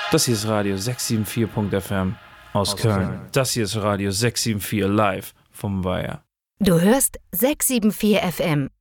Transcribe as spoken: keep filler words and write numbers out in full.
Das hier ist Radio sechs sieben vier Punkt F M aus, aus Köln. Köln. Das hier ist Radio sechs sieben vier live vom Weiher. Du hörst sechs sieben vier F M,